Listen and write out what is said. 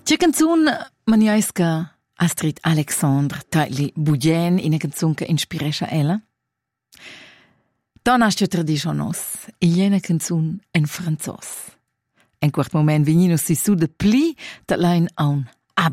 C'è canzone maniaisca Astrid Alexandre Taili Bugen in una canzone che ispiresce ella. Da nasce tradizionos, e è una canzone in francese. In quel momento venino si su de pli, da lein a un